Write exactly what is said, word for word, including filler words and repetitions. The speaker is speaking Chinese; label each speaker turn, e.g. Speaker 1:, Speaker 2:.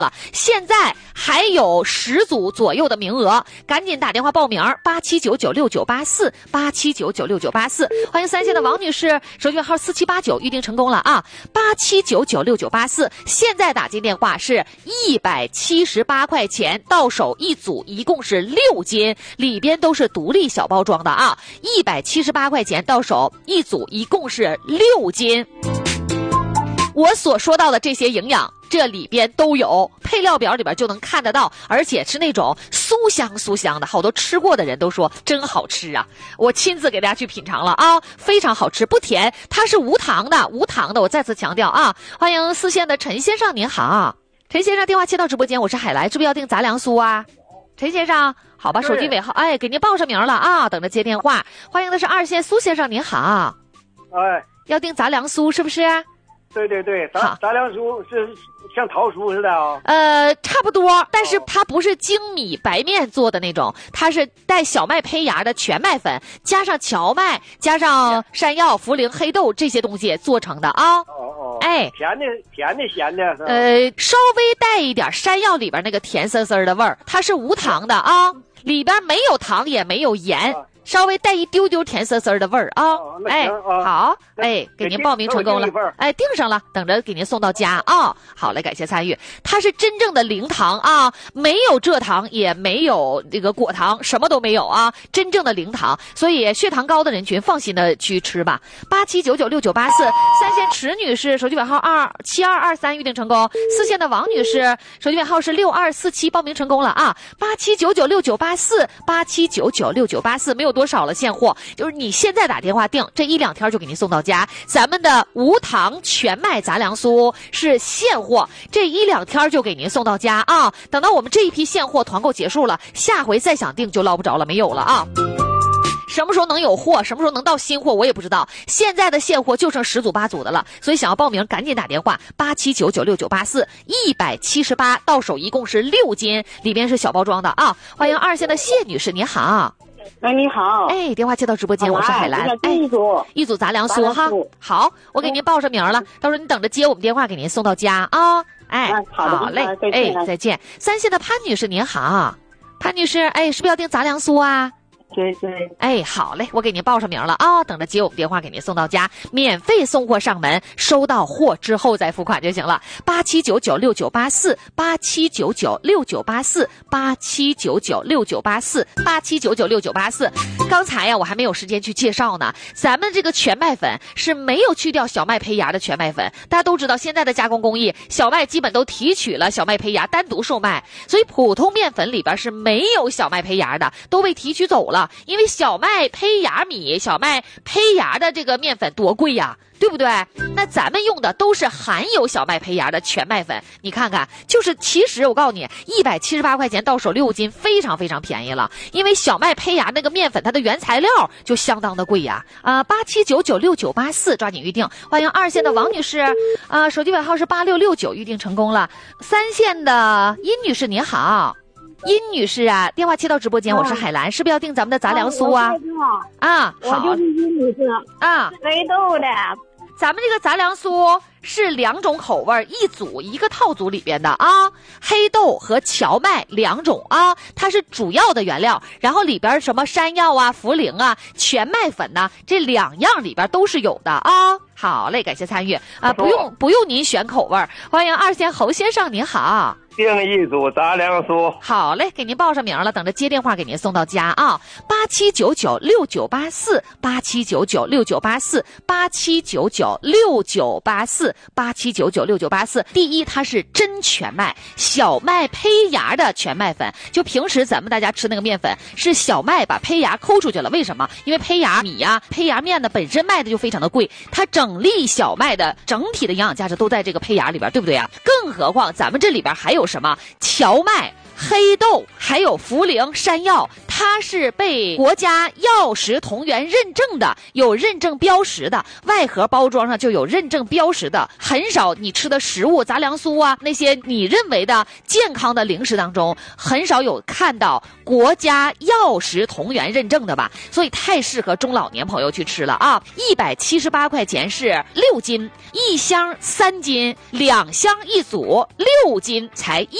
Speaker 1: 了，现在还有十组左右的名额，赶紧打电话报名，八七九九六九八四，八七九九六九八四。欢迎三线的王女士，手机号四七八九，预定成功了啊！八七九九六九八四，现在打进电话是一百七十八块钱，到手一组，一共是六斤，里边都是独立小包装的啊！一百七十八块钱到手一组，一共是六斤。我所说到的这些营养，这里边都有，配料表里边就能看得到，而且是那种酥香酥香的，好多吃过的人都说真好吃啊！我亲自给大家去品尝了啊，非常好吃，不甜，它是无糖的，无糖的，我再次强调啊！欢迎四线的陈先生，您好，陈先生电话接到直播间，我是海来，是不是要订杂粮酥啊？陈先生，好吧，手机尾号，哎，给您报上名了啊，等着接电话。欢迎的是二线苏先生，您好，
Speaker 2: 哎，
Speaker 1: 要订杂粮酥是不是？
Speaker 2: 对对对，杂杂粮酥是像桃酥似的啊、哦。
Speaker 1: 呃，差不多，但是它不是精米白面做的那种，它是带小麦胚芽的全麦粉，加上荞麦，加上山药、茯苓、黑豆这些东西做成的啊。
Speaker 2: 哦哦。
Speaker 1: 哎，
Speaker 2: 甜的甜的咸的。
Speaker 1: 呃，稍微带一点山药里边那个甜丝丝的味儿，它是无糖的啊，里边没有糖也没有盐。啊，稍微带一丢丢甜丝丝的味儿啊！
Speaker 2: 哦、
Speaker 1: 哎，
Speaker 2: 啊、
Speaker 1: 好，哎，给您报名成功了，哎，订上了，等着给您送到家啊、哦！好嘞，感谢参与。它是真正的零糖啊，没有蔗糖，也没有这个果糖，什么都没有啊，真正的零糖。所以血糖高的人群放心的去吃吧。八七九九六九八四，三线池女士手机尾号二七二二三预定成功。四线的王女士手机尾号是六二四七，报名成功了啊！八七九九六九八四，八七九九六九八四，没有多少了，现货就是你现在打电话订，这一两天就给您送到家。咱们的无糖全麦杂粮酥是现货，这一两天就给您送到家啊！等到我们这一批现货团购结束了，下回再想订就捞不着了，没有了啊！什么时候能有货，什么时候能到新货，我也不知道。现在的现货就剩十组八组的了，所以想要报名赶紧打电话八七九九六九八四，一百七十八到手一共是六斤，里边是小包装的啊！欢迎二线的谢女士，您好。
Speaker 3: 哎，你好！
Speaker 1: 哎，电话接到直播间，我是海兰。
Speaker 3: 哎，一组
Speaker 1: 一组杂粮酥哈。好，我给您报上名了，到时候你等着接我们电话，给您送到家啊。哎，
Speaker 3: 啊、好,
Speaker 1: 好嘞，哎，再见。三线的潘女士您好，潘女士，哎，是不是要订杂粮酥啊？
Speaker 3: 对对，
Speaker 1: 哎，好嘞，我给您报上名了啊，等着接我们电话给您送到家，免费送货上门，收到货之后再付款就行了。八七九九六九八四，八七九九六九八四，八七九九六九八四，八七九九六九八四。刚才呀，我还没有时间去介绍呢。咱们这个全麦粉是没有去掉小麦胚芽的全麦粉，大家都知道现在的加工工艺，小麦基本都提取了小麦胚芽单独售卖，所以普通面粉里边是没有小麦胚芽的，都被提取走了。因为小麦胚芽米、小麦胚芽的这个面粉多贵呀，对不对？那咱们用的都是含有小麦胚芽的全麦粉，你看看，就是其实我告诉你，一百七十八块钱到手六斤，非常非常便宜了。因为小麦胚芽那个面粉，它的原材料就相当的贵呀。啊，八七九九六九八四，抓紧预定。欢迎二线的王女士，啊，手机尾号是八六六九，预定成功了。三线的殷女士您好。殷女士啊，电话接到直播间，我是海兰，嗯、是不是要订咱们的杂粮酥啊？啊，好，
Speaker 3: 我就是殷女士
Speaker 1: 啊，
Speaker 3: 黑豆的。
Speaker 1: 咱们这个杂粮酥是两种口味，一组一个套组里边的啊，黑豆和荞麦两种啊，它是主要的原料，然后里边什么山药啊、茯苓啊、全麦粉呐、啊，这两样里边都是有的啊。好嘞，感谢参与啊，不用不用您选口味，欢迎二线侯先生您好。
Speaker 2: 订一组杂粮酥。
Speaker 1: 好嘞，给您报上名了，等着接电话给您送到家啊。八七九九六九八四，八七九九六九八四，八七九九六九八四，八七九九六九八四。第一，它是真全麦，小麦胚芽的全麦粉。就平时咱们大家吃那个面粉，是小麦把胚芽抠出去了，为什么？因为胚芽米呀、啊、胚芽面呢本身卖的就非常的贵，它整粒小麦的整体的营养价值都在这个胚芽里边，对不对啊？更何况咱们这里边还有什么荞麦、 黑豆还有茯苓、山药，它是被国家药食同源认证的，有认证标识的，外盒包装上就有认证标识的。很少你吃的食物，杂粮酥啊，那些你认为的健康的零食当中，很少有看到国家药食同源认证的吧？所以太适合中老年朋友去吃了啊！一百七十八块钱是六斤，一箱三斤，两箱一组，六斤才一